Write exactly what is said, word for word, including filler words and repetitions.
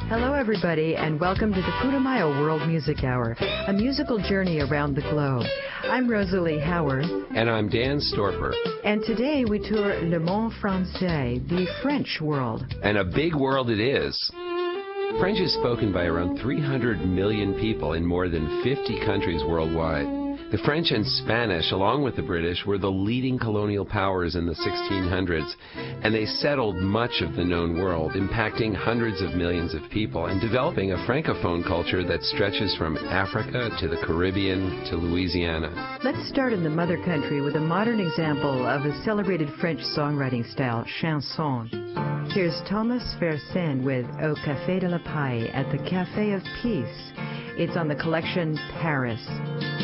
Hello, everybody, and welcome to the Putumayo World Music Hour, a musical journey around the globe. I'm Rosalie Howard. And I'm Dan Storper. And today we tour Le Monde Français, the French world. And a big world it is. French is spoken by around three hundred million people in more than fifty countries worldwide. The French and Spanish, along with the British, were the leading colonial powers in the sixteen hundreds, and they settled much of the known world, impacting hundreds of millions of people and developing a francophone culture that stretches from Africa to the Caribbean to Louisiana. Let's start in the mother country with a modern example of a celebrated French songwriting style, chanson. Here's Thomas Fersen with Au Café de la Paix at the Café of Peace. It's on the collection Paris.